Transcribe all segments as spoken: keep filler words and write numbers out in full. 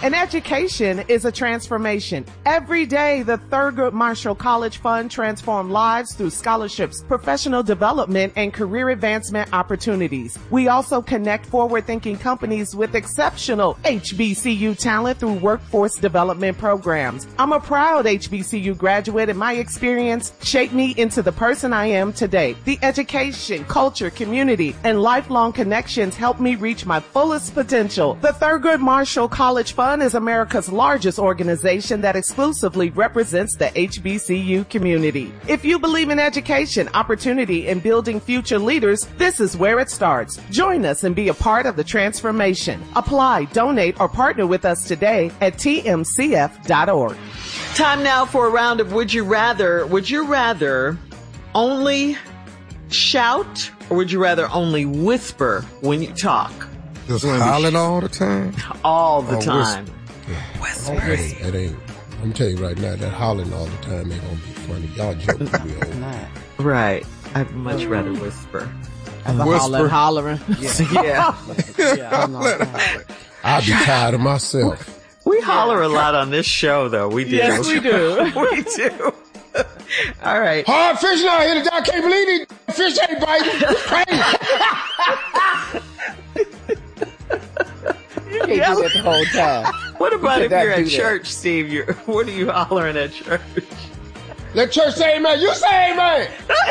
An education is a transformation. Every day, the Thurgood Marshall College Fund transforms lives through scholarships, professional development, and career advancement opportunities. We also connect forward-thinking companies with exceptional H B C U talent through workforce development programs. I'm a proud H B C U graduate, and my experience shaped me into the person I am today. The education, culture, community, and lifelong connections helped me reach my fullest potential. The Thurgood Marshall College Fund is America's largest organization that exclusively represents the H B C U community. If you believe in education, opportunity, and building future leaders, this is where it starts. Join us and be a part of the transformation. Apply, donate, or partner with us today at T M C F dot org. Time now for a round of Would You Rather. Would you rather only shout or would you rather only whisper when you talk? Just hollering all the time? All the oh, time. Whisper. Whisper. That ain't, I'm going to tell you right now, that hollering all the time ain't going to be funny. Y'all joking real old. Right. I'd much rather whisper. As a holler, hollering. Yeah. yeah. yeah I'll be tired of myself. We holler a lot on this show, though. We do. Yes, we do. we do. All right. Hard fishing out here. I can't believe it. Fish ain't biting. You can't do that the whole time. What about if you're at church, that. Steve? You're, what are you hollering at church? Let church say amen. You say amen.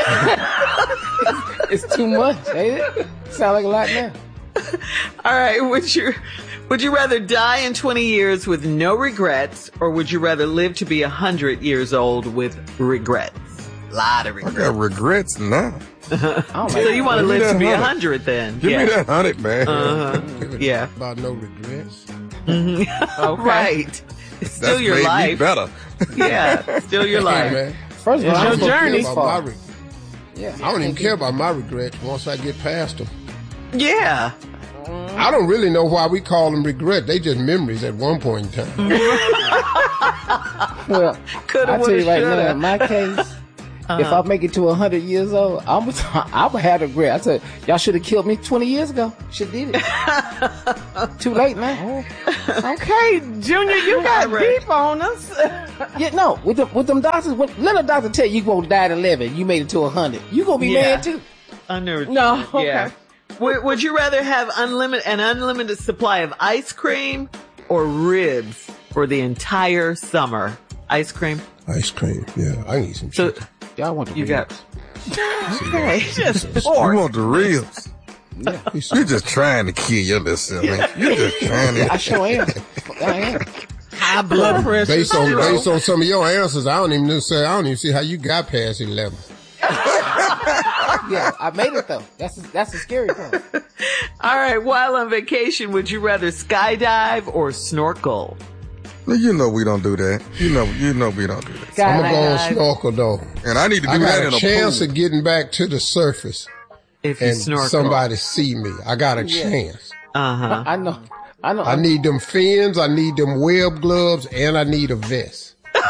It's too much, ain't it? Sound like a lot now. All right. Would you, would you rather die in twenty years with no regrets, or would you rather live to be one hundred years old with regrets? A lot of regrets. I got regrets now. Oh, so you want to live to be one hundred then? Give yeah. me that one hundred, man. Uh-huh. Yeah. About no regrets. Mm-hmm. Okay. Right. It's still That's your made life. Me better. Yeah. Still your life. Hey, man. First of all, it's your journey. Re- yeah. I don't even care about my regrets once I get past them. Yeah. I don't really know why we call them regret. They just memories at one point in time. Well, Coulda, I tell you right shoulda. now, in my case, uh-huh. if I make it to one hundred years old, I'm I would have regret. I said, y'all should have killed me twenty years ago. Should did it. Too late, man. Okay, Junior, you got Right. deep on us. Yeah, no, with the, with them doctors, when, let a doctor tell you you gonna die at eleven, you made it to one hundred. You gonna be Yeah. mad too. Under, No, okay. Yeah. Would, would you rather have unlimited an unlimited supply of ice cream or ribs for the entire summer? Ice cream? Ice cream, yeah. I need some So chicken. Y'all want the you ribs. got okay, just You pork. want the ribs? Yeah. You're just trying to kill your little self, man. You're just trying to. I sure am. I am. High blood pressure. Based on based on some of your answers, I don't even know, say I don't even see how you got past eleven. Yeah, I made it though. That's that's the scary part. All right, while on vacation, would you rather skydive or snorkel? You know we don't do that. You know you know we don't do that. I'm gonna go on snorkel though, and I need to do I that got in a a chance pool. of getting back to the surface. If you and snorkel, somebody see me, I got a Yeah. chance. Uh huh. I know. I know. I need them fins, I need them web gloves, and I need a vest.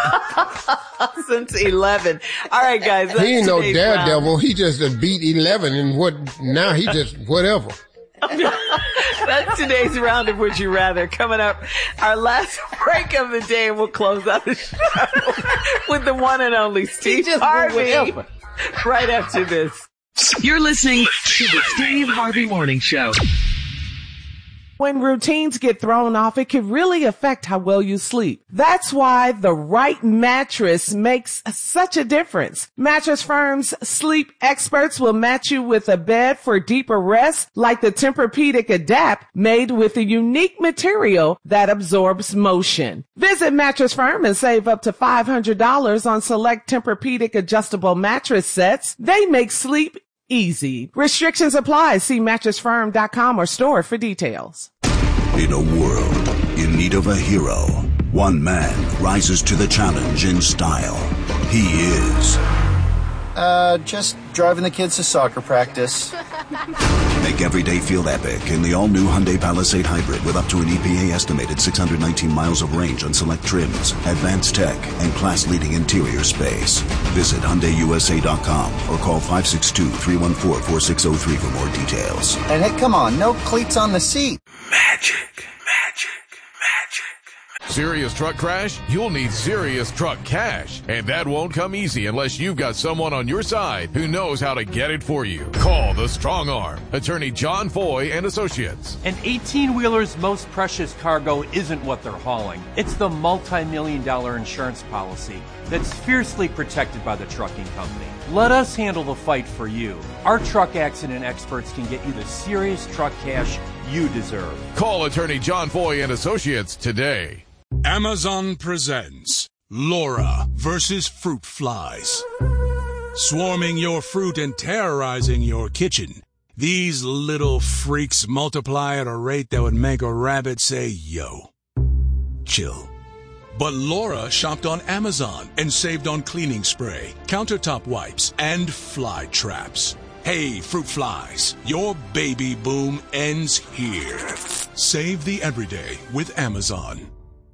Since eleven. All right, guys. That's He ain't no today's daredevil. round. He just done beat eleven, and what? Now he just whatever. That's today's round of Would You Rather. Coming up, our last break of the day, and we'll close out the show with the one and only Steve just Harvey. whatever. Right after this. You're listening to the Steve Harvey Morning Show. When routines get thrown off, it can really affect how well you sleep. That's why the right mattress makes such a difference. Mattress Firm's sleep experts will match you with a bed for deeper rest, like the Tempur-Pedic Adapt, made with a unique material that absorbs motion. Visit Mattress Firm and save up to five hundred dollars on select Tempur-Pedic adjustable mattress sets. They make sleep easy. Restrictions apply. See mattress firm dot com or store for details. In a world in need of a hero, one man rises to the challenge in style. He is... Uh, just driving the kids to soccer practice. Make every day feel epic in the all-new Hyundai Palisade Hybrid with up to an E P A-estimated six hundred nineteen miles of range on select trims, advanced tech, and class-leading interior space. Visit Hyundai U S A dot com or call five six two, three one four, four six zero three for more details. And hey, come on, no cleats on the seat. Magic, magic, magic. Serious truck crash? You'll need serious truck cash. And that won't come easy unless you've got someone on your side who knows how to get it for you. Call the Strong Arm. Attorney John Foy and Associates. An eighteen-wheeler's most precious cargo isn't what they're hauling. It's the multi-million dollar insurance policy that's fiercely protected by the trucking company. Let us handle the fight for you. Our truck accident experts can get you the serious truck cash you deserve. Call Attorney John Foy and Associates today. Amazon presents Laura versus Fruit Flies. Swarming your fruit and terrorizing your kitchen, these little freaks multiply at a rate that would make a rabbit say, yo. Chill. But Laura shopped on Amazon and saved on cleaning spray, countertop wipes, and fly traps. Hey, fruit flies, your baby boom ends here. Save the everyday with Amazon.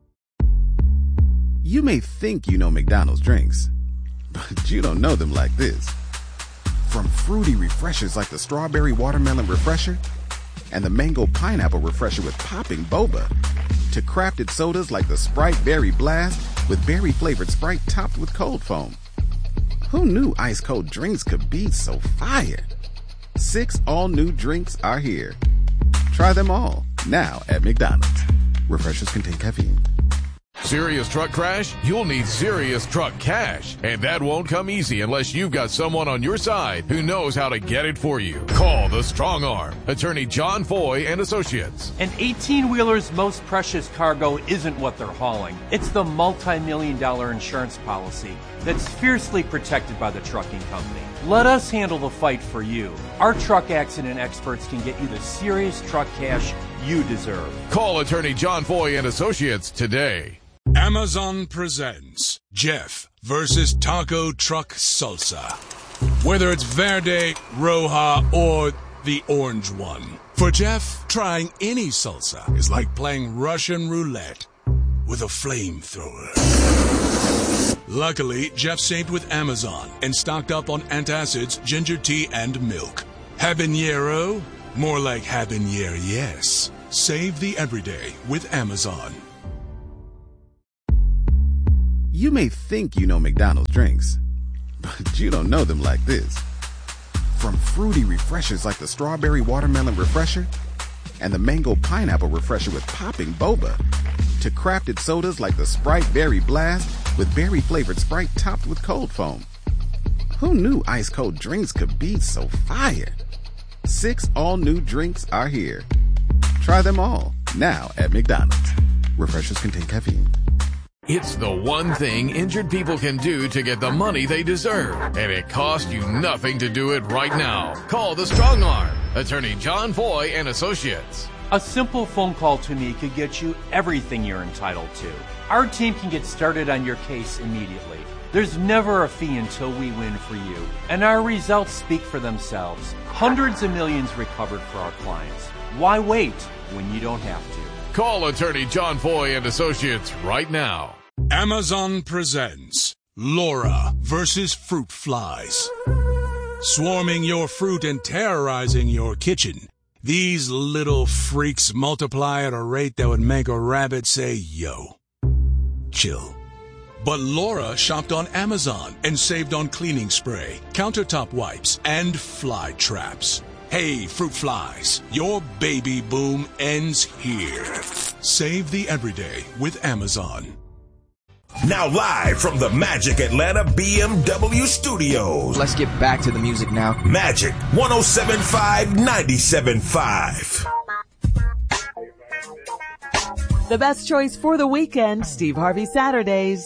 You may think you know McDonald's drinks, but you don't know them like this. From fruity refreshers like the Strawberry Watermelon Refresher and the Mango Pineapple Refresher with popping boba, to crafted sodas like the Sprite Berry Blast with berry-flavored Sprite topped with cold foam. Who knew ice-cold drinks could be so fire? Six all-new drinks are here. Try them all, now at McDonald's. Refreshers contain caffeine. Serious truck crash? You'll need serious truck cash. And that won't come easy unless you've got someone on your side who knows how to get it for you. Call the Strong Arm. Attorney John Foy and Associates. An eighteen-wheeler's most precious cargo isn't what they're hauling. It's the multi-million dollar insurance policy that's fiercely protected by the trucking company. Let us handle the fight for you. Our truck accident experts can get you the serious truck cash you deserve. Call Attorney John Foy and Associates today. Amazon presents Jeff versus Taco Truck Salsa. Whether it's Verde, Roja, or the orange one. For Jeff, trying any salsa is like playing Russian roulette with a flamethrower. Luckily, Jeff saved with Amazon and stocked up on antacids, ginger tea, and milk. Habanero? More like habanero, yes. Save the everyday with Amazon. You may think you know McDonald's drinks, but you don't know them like this. From fruity refreshers like the Strawberry Watermelon Refresher and the Mango Pineapple Refresher with popping boba, to crafted sodas like the Sprite Berry Blast with berry-flavored Sprite topped with cold foam. Who knew ice-cold drinks could be so fire? Six all-new drinks are here. Try them all, now at McDonald's. Refreshers contain caffeine. It's the one thing injured people can do to get the money they deserve, and it costs you nothing to do it right now. Call the Strong Arm. Attorney John Foy and Associates. A simple phone call to me could get you everything you're entitled to. Our team can get started on your case immediately. There's never a fee until we win for you, and our results speak for themselves. Hundreds of millions recovered for our clients. Why wait when you don't have to? Call Attorney John Foy and Associates right now. Amazon presents Laura versus Fruit Flies. Swarming your fruit and terrorizing your kitchen, these little freaks multiply at a rate that would make a rabbit say, yo. Chill. But Laura shopped on Amazon and saved on cleaning spray, countertop wipes, and fly traps. Hey, fruit flies, your baby boom ends here. Save the everyday with Amazon. Now live from the Magic Atlanta B M W studios. Let's get back to the music now. Magic one oh seven point five, ninety-seven point five. The best choice for the weekend, Steve Harvey Saturdays.